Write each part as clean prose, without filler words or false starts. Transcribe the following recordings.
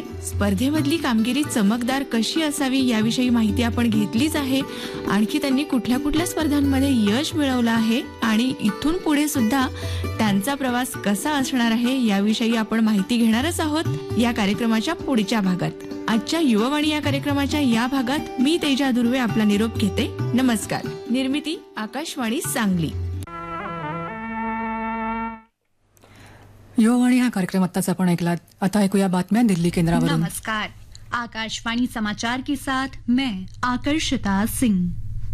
स्पर्धेमधली कामगिरी चमकदार कशी असावी याविषयी माहिती आपण घेतलीच आहे. आणखी त्यांनी कुठल्या कुठल्या स्पर्धांमध्ये यश मिळवलं आहे आणि इथून पुढे सुद्धा त्यांचा प्रवास कसा असणार आहे याविषयी आपण माहिती घेणारच आहोत या कार्यक्रमाच्या पुढच्या भागात. आजच्या युवावाणी या कार्यक्रमाच्या या भागात मी तेजा दुर्वे आपला निरोप घेते. नमस्कार. निर्मिती आकाशवाणी सांगली. युवावाणी हा कार्यक्रम आत्ताच आपण ऐकलात. आता ऐकूया बातम्या दिल्ली केंद्रावरून. नमस्कार. आकाशवाणी समाचार के साथ मैं आकर्षिता सिंह.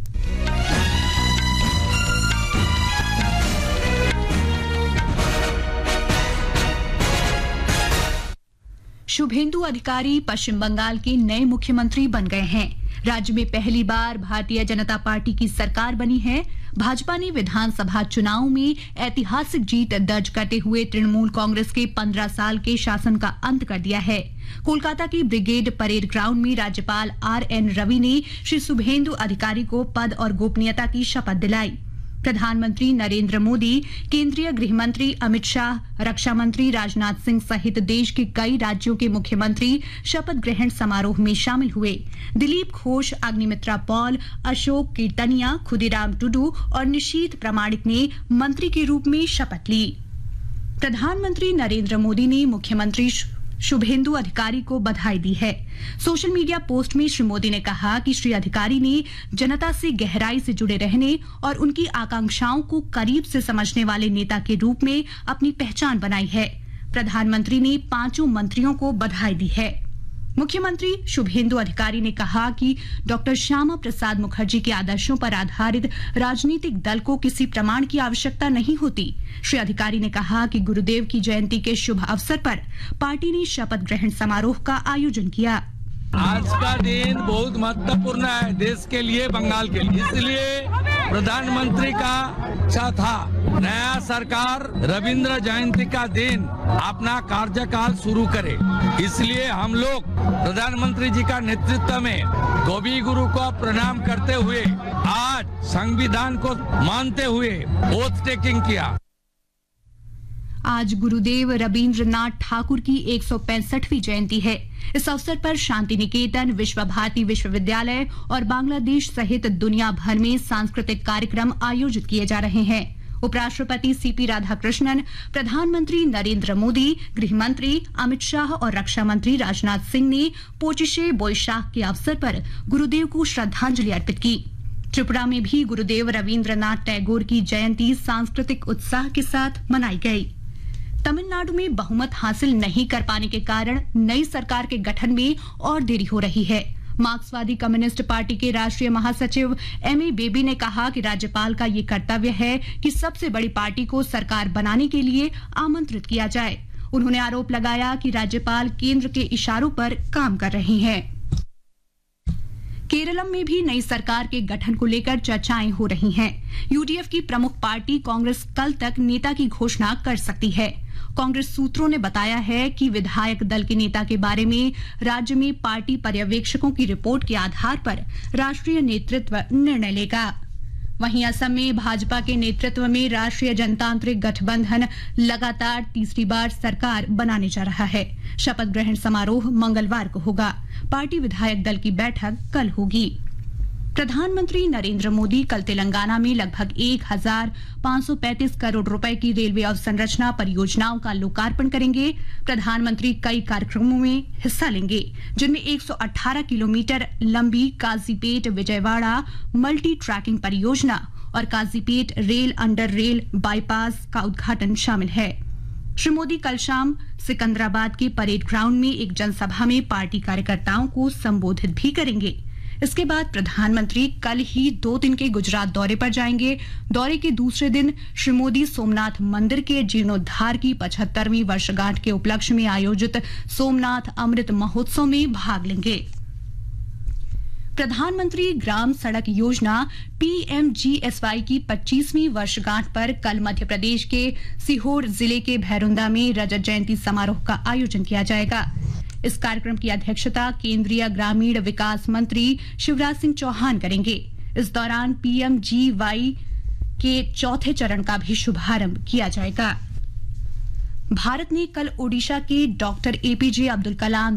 शुभेंदु अधिकारी पश्चिम बंगाल के नए मुख्यमंत्री बन गए हैं. राज्य में पहली बार भारतीय जनता पार्टी की सरकार बनी है. भाजपा ने विधानसभा चुनाव में ऐतिहासिक जीत दर्ज करते हुए तृणमूल कांग्रेस के 15 साल के शासन का अंत कर दिया है. कोलकाता की ब्रिगेड परेड ग्राउंड में राज्यपाल RN रवि ने श्री शुभेंदु अधिकारी को पद और गोपनीयता की शपथ दिलाई. प्रधानमंत्री नरेंद्र मोदी, केंद्रीय गृह मंत्री अमित शाह, रक्षा मंत्री राजनाथ सिंह सहित देश के कई राज्यों के मुख्यमंत्री शपथ ग्रहण समारोह में शामिल हुए. दिलीप घोष, अग्निमित्रा पॉल, अशोक कीर्तनिया, खुदीराम टुडू और निशीथ प्रामाणिक ने मंत्री के रूप में शपथ ली. प्रधानमंत्री नरेंद्र मोदी ने मुख्यमंत्री शुभेंदु अधिकारी को बधाई दी है. सोशल मीडिया पोस्ट में श्री मोदी ने कहा कि श्री अधिकारी ने जनता से गहराई से जुड़े रहने और उनकी आकांक्षाओं को करीब से समझने वाले नेता के रूप में अपनी पहचान बनाई है. प्रधानमंत्री ने 5 मंत्रियों को बधाई दी है. मुख्यमंत्री शुभेंदु अधिकारी ने कहा कि डॉक्टर श्यामा प्रसाद मुखर्जी के आदर्शों पर आधारित राजनीतिक दल को किसी प्रमाण की आवश्यकता नहीं होती. श्री अधिकारी ने कहा कि गुरुदेव की जयंती के शुभ अवसर पर पार्टी ने शपथ ग्रहण समारोह का आयोजन किया. आज का दिन बहुत महत्वपूर्ण है देश के लिए, बंगाल के लिए. इसलिए प्रधानमंत्री का इच्छा था नया सरकार रविंद्र जयंती का दिन अपना कार्यकाल शुरू करे. इसलिए हम लोग प्रधानमंत्री जी का नेतृत्व में कवि गुरु को प्रणाम करते हुए आज संविधान को मानते हुए ओथ टेकिंग किया. आज गुरुदेव रवींद्रनाथ ठाकुर की 165वीं जयंती है. इस अवसर पर शांति निकेतन, विश्व भारती विश्वविद्यालय और बांग्लादेश सहित दुनिया भर में सांस्कृतिक कार्यक्रम आयोजित किए जा रहे हैं. उपराष्ट्रपति CP राधाकृष्णन, प्रधानमंत्री नरेंद्र मोदी, गृह मंत्री अमित शाह और रक्षा मंत्री राजनाथ सिंह ने पोचिशे बोईशाख के अवसर पर गुरुदेव को श्रद्धांजलि अर्पित की. त्रिपुरा में भी गुरुदेव रवींद्रनाथ टैगोर की जयंती सांस्कृतिक उत्साह के साथ मनाई गई. तमिलनाडु में बहुमत हासिल नहीं कर पाने के कारण नई सरकार के गठन में और देरी हो रही है. मार्क्सवादी कम्युनिस्ट पार्टी के राष्ट्रीय महासचिव MA बेबी ने कहा कि राज्यपाल का ये कर्तव्य है कि सबसे बड़ी पार्टी को सरकार बनाने के लिए आमंत्रित किया जाए. उन्होंने आरोप लगाया कि राज्यपाल केंद्र के इशारों पर काम कर रही हैं. केरलम में भी नई सरकार के गठन को लेकर चर्चाएं हो रही हैं. UDF की प्रमुख पार्टी कांग्रेस कल तक नेता की घोषणा कर सकती है. कांग्रेस सूत्रों ने बताया है कि विधायक दल के नेता के बारे में राज्य में पार्टी पर्यवेक्षकों की रिपोर्ट के आधार पर राष्ट्रीय नेतृत्व निर्णय लेगा. वहीं असम में भाजपा के नेतृत्व में राष्ट्रीय जनतांत्रिक गठबंधन लगातार तीसरी बार सरकार बनाने जा रहा है. शपथ ग्रहण समारोह मंगलवार को होगा. पार्टी विधायक दल की बैठक कल होगी. प्रधानमंत्री नरेंद्र मोदी कल तेलंगाना में लगभग 1,535 करोड़ रुपए की रेलवे अवसंरचना परियोजनाओं का लोकार्पण करेंगे. प्रधानमंत्री कई कार्यक्रमों में हिस्सा लेंगे, जिनमें 118 किलोमीटर लंबी काजीपेट विजयवाड़ा मल्टी ट्रैकिंग परियोजना और Kazipet rail under rail bypass का उद्घाटन शामिल है. श्री मोदी कल शाम सिकंदराबाद के परेड ग्राउंड में एक जनसभा में पार्टी कार्यकर्ताओं को संबोधित भी करेंगे. इसके बाद प्रधानमंत्री कल ही 2 दिन के गुजरात दौरे पर जाएंगे. दौरे के दूसरे दिन श्री मोदी सोमनाथ मंदिर के जीर्णोद्धार की 75वीं वर्षगांठ के उपलक्ष्य में आयोजित सोमनाथ अमृत महोत्सव में भाग लेंगे. प्रधानमंत्री ग्राम सड़क योजना PMGSY की 25वीं वर्षगांठ पर कल मध्य प्रदेश के सीहोर जिले के भैरुंदा में रजत जयंती समारोह का आयोजन किया जाएगा. इस कार्यक्रम की अध्यक्षता केंद्रीय ग्रामीण विकास मंत्री शिवराज सिंह चौहान करेंगे. इस दौरान PMGY के चौथे चरण का भी शुभारंभ किया जाएगा. भारत ने कल ओडिशा के डॉक्टर APJ अब्दुल कलाम